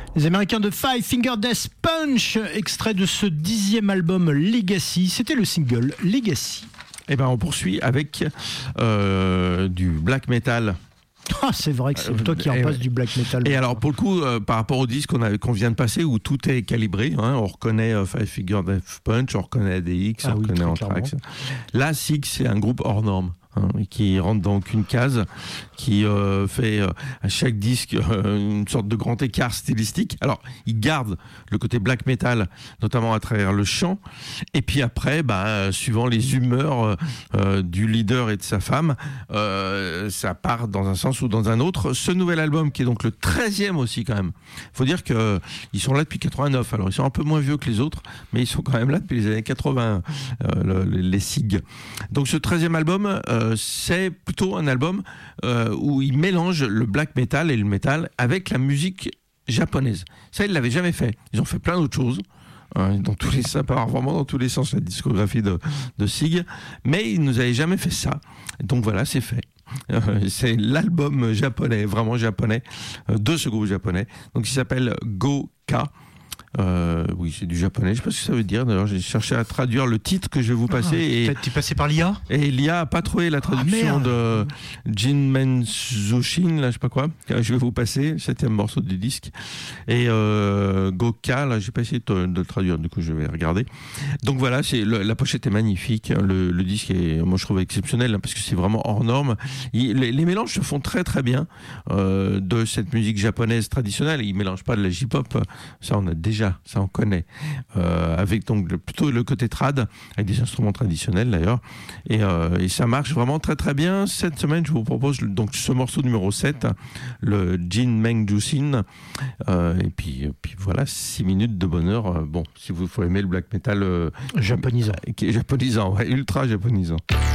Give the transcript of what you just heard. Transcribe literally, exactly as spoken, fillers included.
Les Américains de Five Finger Death Punch, extrait de ce dixième album Legacy. C'était le single Legacy. Eh ben, on poursuit avec euh, du black metal. Ah, c'est vrai que c'est toi qui en passe ouais. du black metal. Et alors, pour le coup, euh, par rapport au disque qu'on, a, qu'on vient de passer, où tout est calibré, hein, on reconnaît euh, Five Finger Death Punch, on reconnaît A D X, ah, on oui, reconnaît Anthrax. Là, Sig, c'est un groupe hors norme. Hein, qui rentre dans aucune case, qui euh, fait euh, à chaque disque euh, une sorte de grand écart stylistique. Alors, il garde le côté black metal, notamment à travers le chant, et puis après, bah, suivant les humeurs euh, du leader et de sa femme, euh, ça part dans un sens ou dans un autre. Ce nouvel album, qui est donc le treizième aussi quand même, il faut dire qu'ils sont là depuis quatre-vingt-neuf, alors ils sont un peu moins vieux que les autres, mais ils sont quand même là depuis les années quatre-vingts, euh, le, les Sig. Donc ce treizième album, euh, c'est plutôt un album euh, où il mélange le black metal et le metal avec la musique japonaise. Ça, ils ne l'avaient jamais fait. Ils ont fait plein d'autres choses. Hein, dans tous les, ça part vraiment dans tous les sens, la discographie de, de Sig. Mais ils ne nous avaient jamais fait ça. Donc voilà, c'est fait. Euh, c'est l'album japonais, vraiment japonais, euh, de ce groupe japonais. Donc il s'appelle Go-Ka. Euh, oui, c'est du japonais, je sais pas ce que ça veut dire. D'ailleurs, j'ai cherché à traduire le titre que je vais vous passer. Ah, et tu es passé par l'I A ? Et l'I A a pas trouvé la traduction ah, de Jinmen Zushin, là, je sais pas quoi. Je vais vous passer, septième morceau du disque. Et euh, Go-Ka, là, j'ai pas essayé de, de le traduire, du coup, je vais regarder. Donc voilà, c'est le, la pochette est magnifique. Le, le disque est, moi, je trouve exceptionnel, hein, parce que c'est vraiment hors norme. Il, les, les mélanges se font très très bien euh, de cette musique japonaise traditionnelle. Ils mélangent pas de la J-pop, ça on a déjà. Ça on connaît, euh, avec donc le, plutôt le côté trad, avec des instruments traditionnels d'ailleurs, et, euh, et ça marche vraiment très très bien. Cette semaine, je vous propose donc ce morceau numéro sept, le Jin Meng Jushin, euh, et puis, puis voilà, six minutes de bonheur. Bon, si vous faut aimer le black metal euh, japonisant, qui est japonisant, ouais, ultra japonisant.